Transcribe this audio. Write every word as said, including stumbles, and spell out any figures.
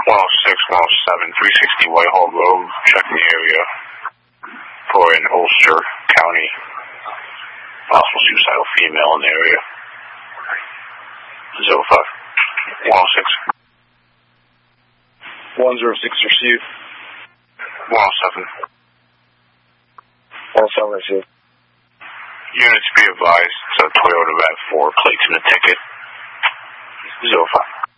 one oh six, one oh seven, three sixty Whitehall Road, checking the area for an Ulster County possible suicidal female in the area. zero five. one oh six. one oh six received. one oh seven. one oh seven received. Units be advised, it's a Toyota RAV four, plates in the ticket. zero five.